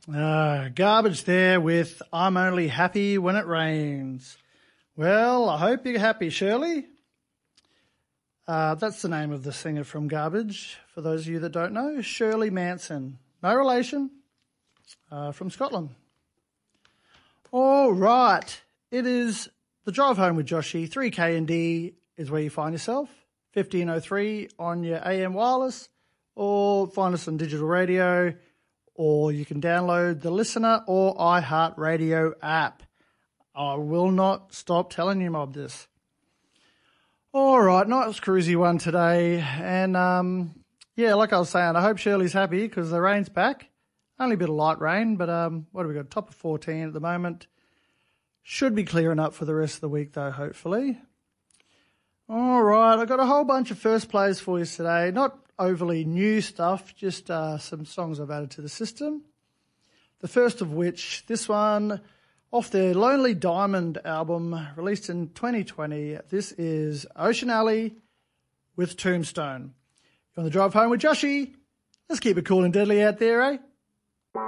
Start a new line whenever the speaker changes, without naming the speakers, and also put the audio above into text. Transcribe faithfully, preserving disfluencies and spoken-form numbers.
Uh, garbage there with I'm Only Happy When It Rains. Well, I hope you're happy, Shirley. Uh, that's the name of the singer from Garbage, for those of you that don't know. Shirley Manson. No relation, uh, from Scotland. All right. It is the Drive Home with Joshy. three K and D is where you find yourself. fifteen oh three on your A M wireless, or find us on digital radio, or you can download the Listener or iHeartRadio app. I will not stop telling you, mob, this. All right, nice cruisy one today. And, um, yeah, like I was saying, I hope Shirley's happy because the rain's back. Only a bit of light rain, but um, what have we got? Top of fourteen at the moment. Should be clearing up for the rest of the week, though, hopefully. All right, I've got a whole bunch of first plays for you today. Not overly new stuff, just uh, some songs I've added to the system. The first of which, this one, off their Lonely Diamond album, released in twenty twenty. This is Ocean Alley with Tombstone. You're on the Drive Home with Joshy. Let's keep it cool and deadly out there, eh?